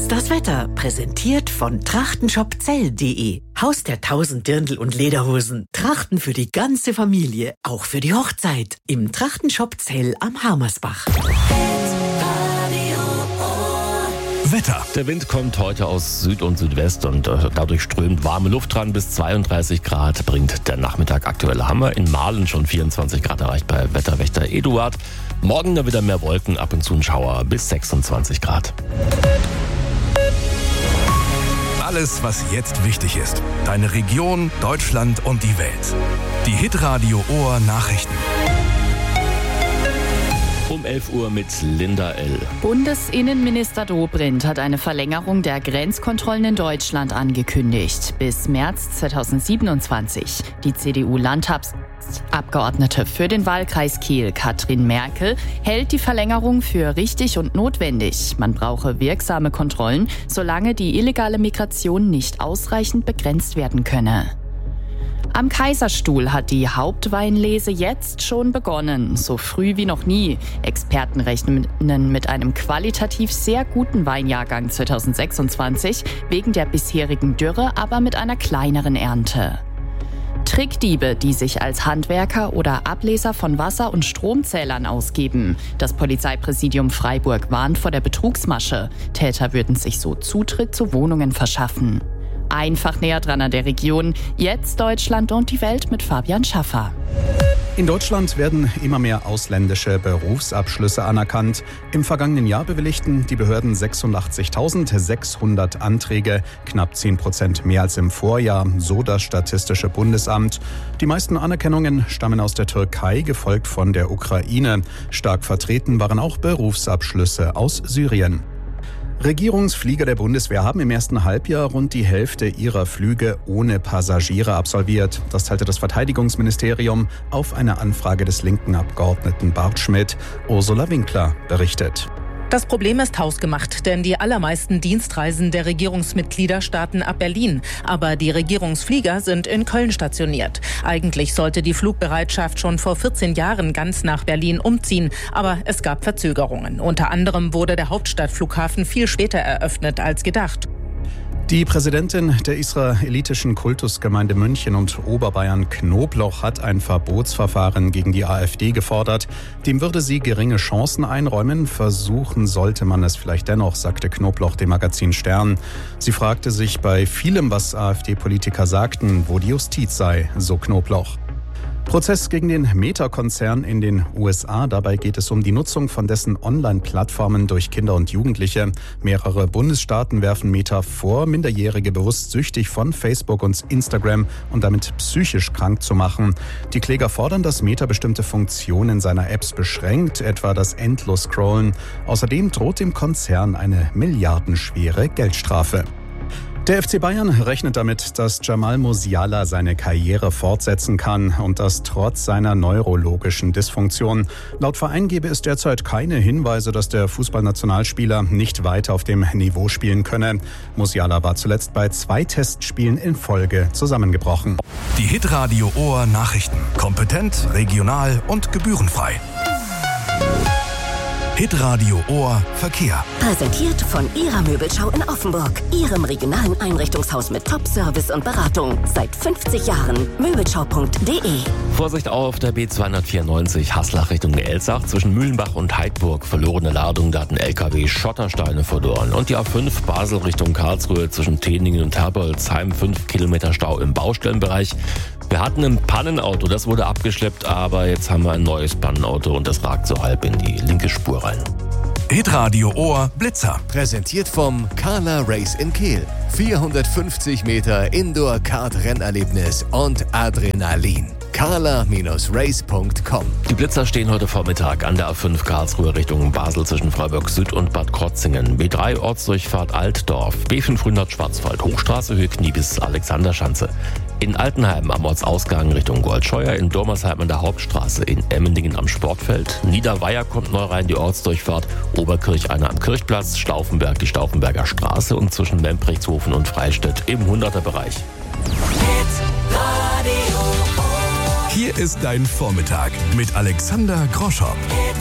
Jetzt das Wetter, präsentiert von trachtenshopzell.de. Haus der 1000 Dirndl und Lederhosen. Trachten für die ganze Familie, auch für die Hochzeit. Im Trachtenshop Zell am Harmersbach. Wetter. Der Wind kommt heute aus Süd und Südwest und dadurch strömt warme Luft dran. Bis 32 Grad bringt der Nachmittag. Aktuell haben wir in Mahlen schon 24 Grad erreicht bei Wetterwächter Eduard. Morgen dann wieder mehr Wolken, ab und zu ein Schauer bis 26 Grad. Alles, was jetzt wichtig ist. Deine Region, Deutschland und die Welt. Die Hitradio Ohr Nachrichten. Um 11 Uhr mit Linda L. Bundesinnenminister Dobrindt hat eine Verlängerung der Grenzkontrollen in Deutschland angekündigt. Bis März 2027. Die CDU-Landtagsabgeordnete für den Wahlkreis Kehl, Katrin Merkel, hält die Verlängerung für richtig und notwendig. Man brauche wirksame Kontrollen, solange die illegale Migration nicht ausreichend begrenzt werden könne. Am Kaiserstuhl hat die Hauptweinlese jetzt schon begonnen, so früh wie noch nie. Experten rechnen mit einem qualitativ sehr guten Weinjahrgang 2026, wegen der bisherigen Dürre, aber mit einer kleineren Ernte. Trickdiebe, die sich als Handwerker oder Ableser von Wasser- und Stromzählern ausgeben. Das Polizeipräsidium Freiburg warnt vor der Betrugsmasche. Täter würden sich so Zutritt zu Wohnungen verschaffen. Einfach näher dran an der Region. Jetzt Deutschland und die Welt mit Fabian Schaffer. In Deutschland werden immer mehr ausländische Berufsabschlüsse anerkannt. Im vergangenen Jahr bewilligten die Behörden 86.600 Anträge, knapp 10% mehr als im Vorjahr, so das Statistische Bundesamt. Die meisten Anerkennungen stammen aus der Türkei, gefolgt von der Ukraine. Stark vertreten waren auch Berufsabschlüsse aus Syrien. Regierungsflieger der Bundeswehr haben im ersten Halbjahr rund die Hälfte ihrer Flüge ohne Passagiere absolviert. Das teilte das Verteidigungsministerium auf eine Anfrage des linken Abgeordneten Bart Schmidt. Ursula Winkler berichtet. Das Problem ist hausgemacht, denn die allermeisten Dienstreisen der Regierungsmitglieder starten ab Berlin. Aber die Regierungsflieger sind in Köln stationiert. Eigentlich sollte die Flugbereitschaft schon vor 14 Jahren ganz nach Berlin umziehen. Aber es gab Verzögerungen. Unter anderem wurde der Hauptstadtflughafen viel später eröffnet als gedacht. Die Präsidentin der israelitischen Kultusgemeinde München und Oberbayern Knobloch hat ein Verbotsverfahren gegen die AfD gefordert. Dem würde sie geringe Chancen einräumen. Versuchen sollte man es vielleicht dennoch, sagte Knobloch dem Magazin Stern. Sie fragte sich bei vielem, was AfD-Politiker sagten, wo die Justiz sei, so Knobloch. Prozess gegen den Meta-Konzern in den USA. Dabei geht es um die Nutzung von dessen Online-Plattformen durch Kinder und Jugendliche. Mehrere Bundesstaaten werfen Meta vor, Minderjährige bewusst süchtig von Facebook und Instagram und damit psychisch krank zu machen. Die Kläger fordern, dass Meta bestimmte Funktionen seiner Apps beschränkt, etwa das Endlos-Scrollen. Außerdem droht dem Konzern eine milliardenschwere Geldstrafe. Der FC Bayern rechnet damit, dass Jamal Musiala seine Karriere fortsetzen kann und das trotz seiner neurologischen Dysfunktion. Laut Verein gebe es derzeit keine Hinweise, dass der Fußballnationalspieler nicht weiter auf dem Niveau spielen könne. Musiala war zuletzt bei 2 Testspielen in Folge zusammengebrochen. Die Hitradio Ohr Nachrichten. Kompetent, regional und gebührenfrei. Hitradio Ohr Verkehr. Präsentiert von Ihrer Möbelschau in Offenburg. Ihrem regionalen Einrichtungshaus mit Top-Service und Beratung. Seit 50 Jahren. Möbelschau.de. Vorsicht auf der B294 Haslach Richtung Elsach. Zwischen Mühlenbach und Heidburg verlorene Ladung. Da hat ein LKW Schottersteine verloren. Und die A5 Basel Richtung Karlsruhe zwischen Teningen und Herbolzheim. 5 Kilometer Stau im Baustellenbereich. Wir hatten ein Pannenauto, das wurde abgeschleppt, aber jetzt haben wir ein neues Pannenauto und das ragt so halb in die linke Spur rein. Hitradio Ohr Blitzer. Präsentiert vom Carla Race in Kehl. 450 Meter Indoor-Kart-Rennerlebnis und Adrenalin. carla-race.com. Die Blitzer stehen heute Vormittag an der A5 Karlsruhe Richtung Basel zwischen Freiburg Süd und Bad Krotzingen. B3 Ortsdurchfahrt Altdorf. B500 Schwarzwald Hochstraße Höhe Knie bis Alexanderschanze. In Altenheim am Ortsausgang Richtung Goldscheuer, in Dormersheim an der Hauptstraße, in Emmendingen am Sportfeld. Niederweier kommt neu rein, die Ortsdurchfahrt. Oberkirch einer am Kirchplatz, Stauffenberg die Stauffenberger Straße und zwischen Memprechtshofen und Freistädt im 100er-Bereich. Hier ist dein Vormittag mit Alexander Groschow.